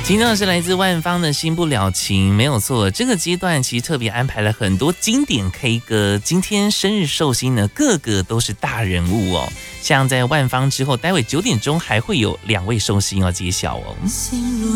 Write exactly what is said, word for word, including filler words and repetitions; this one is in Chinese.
听到的是来自万芳的心不了情，没有错。这个阶段其实特别安排了很多经典 K 歌，今天生日寿星呢，个个都是大人物哦。像在万芳之后，待会九点钟还会有两位寿星要揭晓哦。